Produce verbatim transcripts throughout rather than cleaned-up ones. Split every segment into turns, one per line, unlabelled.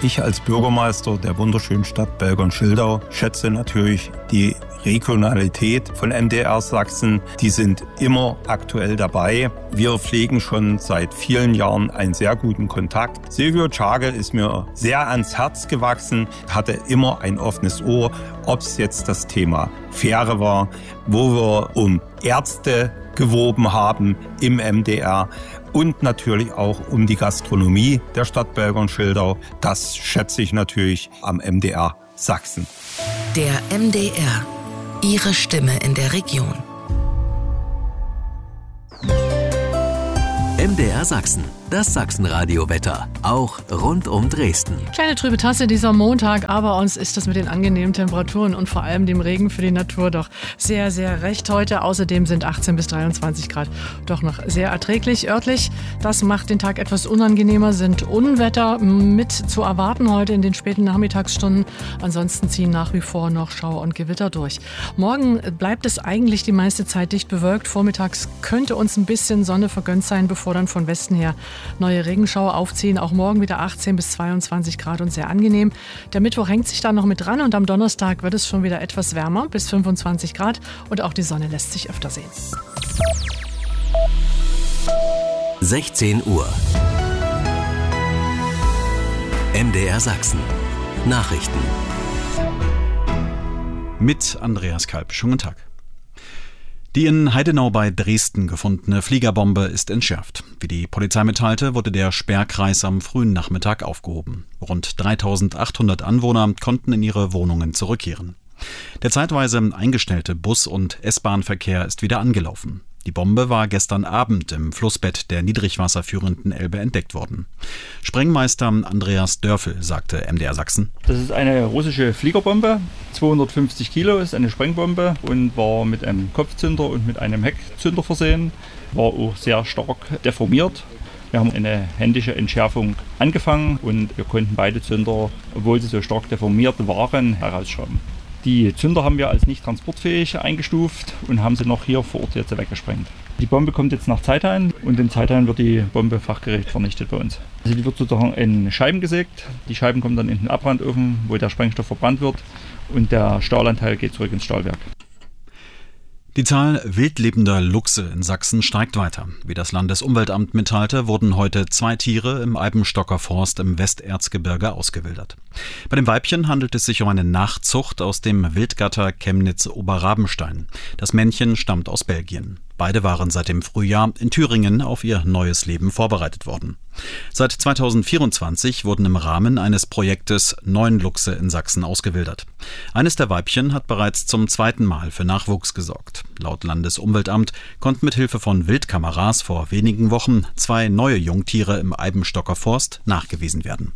Ich als Bürgermeister der wunderschönen Stadt Belgern-Schildau schätze natürlich die Regionalität von M D R Sachsen. Die sind immer aktuell dabei. Wir pflegen schon seit vielen Jahren einen sehr guten Kontakt. Silvio Czagel ist mir sehr ans Herz gewachsen, hatte immer ein offenes Ohr, ob es jetzt das Thema Fähre war, wo wir um Ärzte geworben haben im M D R und natürlich auch um die Gastronomie der Stadt Belgern-Schildau. Das schätze ich natürlich am M D R Sachsen.
Der M D R, Ihre Stimme in der Region.
M D R Sachsen, das Sachsenradio-Wetter, auch rund um Dresden.
Kleine trübe Tasse dieser Montag, aber uns ist das mit den angenehmen Temperaturen und vor allem dem Regen für die Natur doch sehr, sehr recht heute. Außerdem sind achtzehn bis dreiundzwanzig Grad doch noch sehr erträglich örtlich. Das macht den Tag etwas unangenehmer, sind Unwetter mit zu erwarten heute in den späten Nachmittagsstunden. Ansonsten ziehen nach wie vor noch Schauer und Gewitter durch. Morgen bleibt es eigentlich die meiste Zeit dicht bewölkt. Vormittags könnte uns ein bisschen Sonne vergönnt sein, bevor dann von Westen her neue Regenschauer aufziehen. Auch morgen wieder achtzehn bis zweiundzwanzig Grad und sehr angenehm. Der Mittwoch hängt sich da noch mit dran und am Donnerstag wird es schon wieder etwas wärmer, bis fünfundzwanzig Grad und auch die Sonne lässt sich öfter sehen.
sechzehn Uhr. M D R Sachsen. Nachrichten.
Mit Andreas Kalb. Schönen Tag. Die in Heidenau bei Dresden gefundene Fliegerbombe ist entschärft. Wie die Polizei mitteilte, wurde der Sperrkreis am frühen Nachmittag aufgehoben. Rund dreitausendachthundert Anwohner konnten in ihre Wohnungen zurückkehren. Der zeitweise eingestellte Bus- und S-Bahn-Verkehr ist wieder angelaufen. Die Bombe war gestern Abend im Flussbett der niedrigwasserführenden Elbe entdeckt worden. Sprengmeister Andreas Dörfel sagte M D R Sachsen:
Das ist eine russische Fliegerbombe, zweihundertfünfzig Kilo, ist eine Sprengbombe und war mit einem Kopfzünder und mit einem Heckzünder versehen, war auch sehr stark deformiert. Wir haben eine händische Entschärfung angefangen und wir konnten beide Zünder, obwohl sie so stark deformiert waren, herausschrauben. Die Zünder haben wir als nicht transportfähig eingestuft und haben sie noch hier vor Ort jetzt weggesprengt. Die Bombe kommt jetzt nach Zeithain und in Zeithain wird die Bombe fachgerecht vernichtet bei uns. Also die wird sozusagen in Scheiben gesägt. Die Scheiben kommen dann in den Abbrandofen, wo der Sprengstoff verbrannt wird und der Stahlanteil geht zurück ins Stahlwerk.
Die Zahl wildlebender Luchse in Sachsen steigt weiter. Wie das Landesumweltamt mitteilte, wurden heute zwei Tiere im Eibenstocker Forst im Westerzgebirge ausgewildert. Bei dem Weibchen handelt es sich um eine Nachzucht aus dem Wildgatter Chemnitz-Oberrabenstein. Das Männchen stammt aus Belgien. Beide waren seit dem Frühjahr in Thüringen auf ihr neues Leben vorbereitet worden. Seit zweitausendvierundzwanzig wurden im Rahmen eines Projektes neun Luchse in Sachsen ausgewildert. Eines der Weibchen hat bereits zum zweiten Mal für Nachwuchs gesorgt. Laut Landesumweltamt konnten mit Hilfe von Wildkameras vor wenigen Wochen zwei neue Jungtiere im Eibenstocker Forst nachgewiesen werden.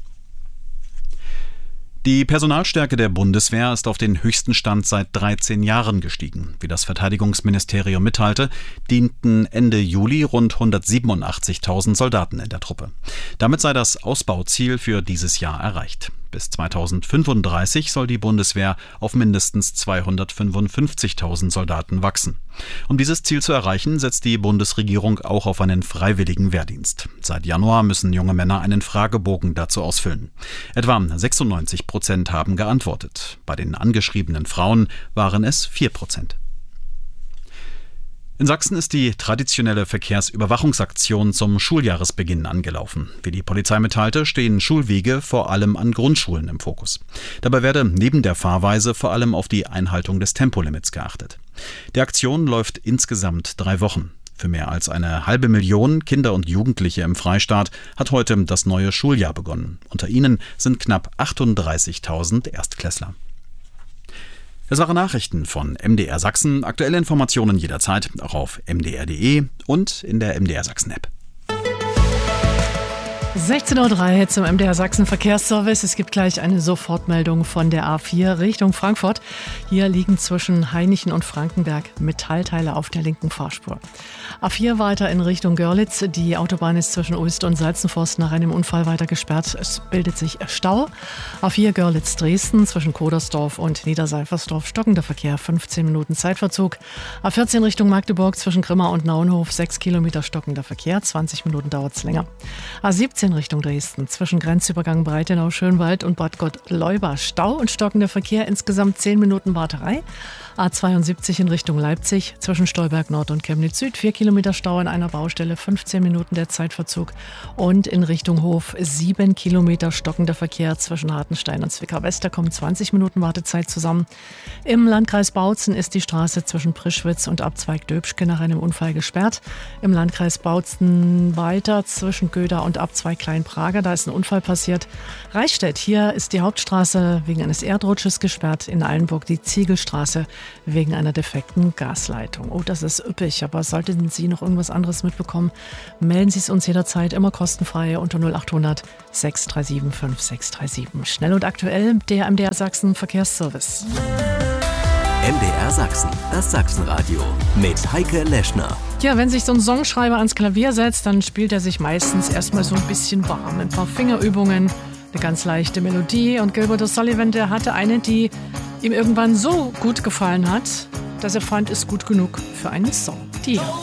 Die Personalstärke der Bundeswehr ist auf den höchsten Stand seit dreizehn Jahren gestiegen. Wie das Verteidigungsministerium mitteilte, dienten Ende Juli rund hundertsiebenundachtzigtausend Soldaten in der Truppe. Damit sei das Ausbauziel für dieses Jahr erreicht. Bis zweitausendfünfunddreißig soll die Bundeswehr auf mindestens zweihundertfünfundfünfzigtausend Soldaten wachsen. Um dieses Ziel zu erreichen, setzt die Bundesregierung auch auf einen freiwilligen Wehrdienst. Seit Januar müssen junge Männer einen Fragebogen dazu ausfüllen. Etwa sechsundneunzig Prozent haben geantwortet. Bei den angeschriebenen Frauen waren es vier Prozent. In Sachsen ist die traditionelle Verkehrsüberwachungsaktion zum Schuljahresbeginn angelaufen. Wie die Polizei mitteilte, stehen Schulwege vor allem an Grundschulen im Fokus. Dabei werde neben der Fahrweise vor allem auf die Einhaltung des Tempolimits geachtet. Die Aktion läuft insgesamt drei Wochen. Für mehr als eine halbe Million Kinder und Jugendliche im Freistaat hat heute das neue Schuljahr begonnen. Unter ihnen sind knapp achtunddreißigtausend Erstklässler. Das waren Nachrichten von M D R Sachsen. Aktuelle Informationen jederzeit auch auf m d r punkt d e und in der M D R Sachsen App.
sechzehn Uhr drei zum M D R Sachsen Verkehrsservice. Es gibt gleich eine Sofortmeldung von der A vier Richtung Frankfurt. Hier liegen zwischen Hainichen und Frankenberg Metallteile auf der linken Fahrspur. A vier weiter in Richtung Görlitz. Die Autobahn ist zwischen Ulst und Salzenforst nach einem Unfall weiter gesperrt. Es bildet sich Stau. A vier Görlitz-Dresden zwischen Kodersdorf und Niederseifersdorf stockender Verkehr, fünfzehn Minuten Zeitverzug. A vierzehn Richtung Magdeburg zwischen Grimma und Naunhof, sechs Kilometer stockender Verkehr, zwanzig Minuten dauert es länger. A siebzehn in Richtung Dresden. Zwischen Grenzübergang Breitenau-Schönwald und Bad Gott-Leuba Stau und stockender Verkehr, insgesamt zehn Minuten Warterei. A zweiundsiebzig in Richtung Leipzig, zwischen Stolberg Nord und Chemnitz Süd, vier Kilometer Stau an einer Baustelle, fünfzehn Minuten der Zeitverzug. Und in Richtung Hof sieben Kilometer stockender Verkehr zwischen Hartenstein und Zwickau West, da kommen zwanzig Minuten Wartezeit zusammen. Im Landkreis Bautzen ist die Straße zwischen Prischwitz und Abzweig Döbschke nach einem Unfall gesperrt. Im Landkreis Bautzen weiter zwischen Göda und Abzweig Kleinprager, da ist ein Unfall passiert. Reichstätt, hier ist die Hauptstraße wegen eines Erdrutsches gesperrt. In Eilenburg die Ziegelstraße wegen einer defekten Gasleitung. Oh, das ist üppig, aber sollten Sie noch irgendwas anderes mitbekommen, melden Sie es uns jederzeit, immer kostenfrei unter null acht hundert sechs drei sieben fünf sechs drei sieben. Schnell und aktuell, der M D R Sachsen Verkehrsservice.
M D R Sachsen, das Sachsenradio mit Heike Leschner.
Ja, wenn sich so ein Songschreiber ans Klavier setzt, dann spielt er sich meistens erstmal so ein bisschen warm. Ein paar Fingerübungen, eine ganz leichte Melodie. Und Gilbert O'Sullivan, der hatte eine, die ihm irgendwann so gut gefallen hat, dass er fand, ist gut genug für einen Song. Die